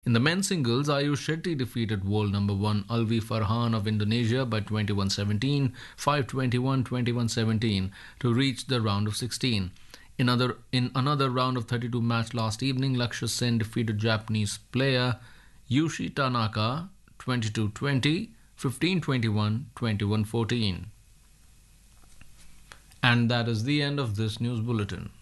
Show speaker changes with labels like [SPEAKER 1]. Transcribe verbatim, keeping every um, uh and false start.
[SPEAKER 1] In the men's singles, Ayush Shetty defeated world number one Alvi Farhan of Indonesia by twenty-one seventeen, five twenty-one, twenty-one seventeen to reach the round of sixteen. In, other, in another round of thirty-two match last evening, Lakshya Sen defeated Japanese player Yushi Tanaka twenty-two twenty, fifteen twenty-one, twenty-one fourteen. And that is the end of this news bulletin.